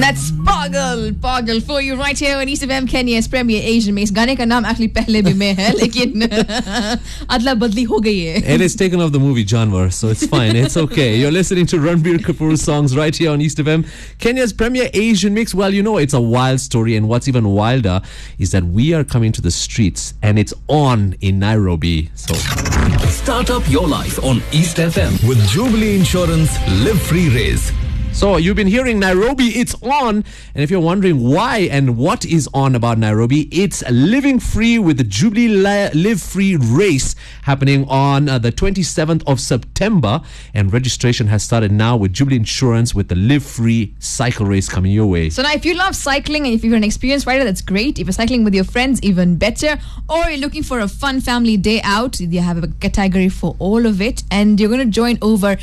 And that's Pagal for you right here on East FM Kenya's premier Asian mix. गाने का नाम actually पहले भी में है, लेकिन अदला बदली हो गई है. And it's taken off the movie Janwar, so it's fine. It's okay. You're listening to Ranbir Kapoor's songs right here on East FM, Kenya's premier Asian mix. Well, you know, it's a wild story, and what's even wilder is that we are coming to the streets, and it's on in Nairobi. So start up your life on East FM with Jubilee Insurance Live Free Race. So you've been hearing Nairobi, it's on. And if you're wondering why and what is on about Nairobi, it's Living Free with the Jubilee Live Free Race happening on the 27th of September. And registration has started now with Jubilee Insurance with the Live Free Cycle Race coming your way. So now if you love cycling and if you're an experienced rider, that's great. If you're cycling with your friends, even better. Or you're looking for a fun family day out, you have a category for all of it. And you're going to join over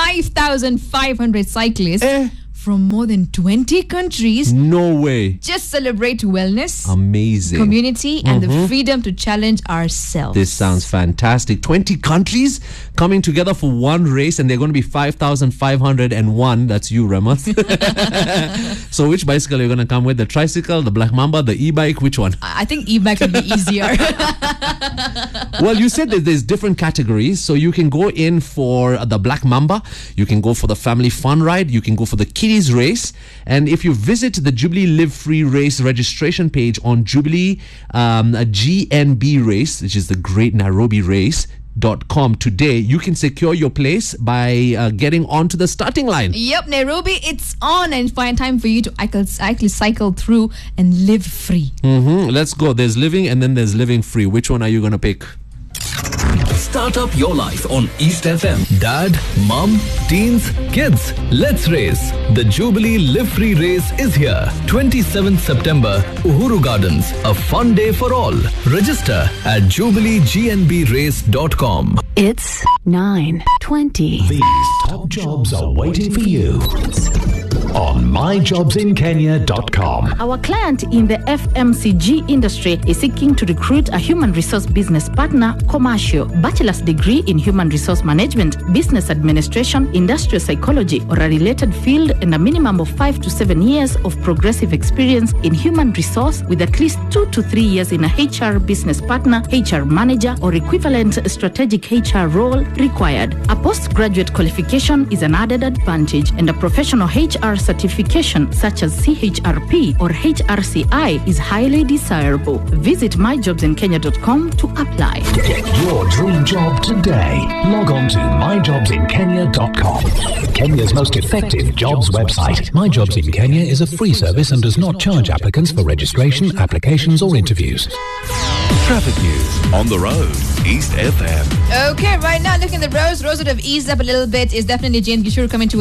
5,500 cyclists from more than 20 countries. No way. Just celebrate wellness, amazing community, and the freedom to challenge ourselves. This sounds fantastic. 20 countries coming together for one race, and they're going to be 5,501. That's you, Ramas. So which bicycle are you going to come with? The tricycle, the Black Mamba, the e-bike? Which one? I think e-bike would be easier. Well, you said that there's different categories. So you can go in for the Black Mamba. You can go for the family fun ride. You can go for the kiddies race. And if you visit the Jubilee Live Free Race registration page on Jubilee GNB Race, which is the Great Nairobi Race.com today, you can secure your place by getting onto the starting line. Yep, Nairobi, it's on, and find time for you to actually cycle through and live free. Let's go. There's living and then there's living free. Which one are you going to pick? Start up your life on East FM. Dad, mom, teens, kids, let's race. The Jubilee Live Free Race is here. 27th September, Uhuru Gardens. A fun day for all. Register at jubileegnbrace.com. It's 9:20. These top jobs are waiting for you on myjobsinkenya.com. Our client in the FMCG industry is seeking to recruit a human resource business partner, commercial, bachelor's degree in human resource management, business administration, industrial psychology, or a related field, and a minimum of 5 to 7 years of progressive experience in human resource with at least 2 to 3 years in a HR business partner, HR manager, or equivalent strategic HR role required. A postgraduate qualification is an added advantage, and a professional HR certification such as CHRP or HRCI is highly desirable. Visit myjobsinkenya.com to apply. Get your dream job today. Log on to myjobsinkenya.com. Kenya's most effective jobs website. My Jobs in Kenya is a free service and does not charge applicants for registration, applications or interviews. Traffic news on the road. East FM. Okay, right now looking at the roads would have eased up a little bit. Is definitely James Gishuru coming to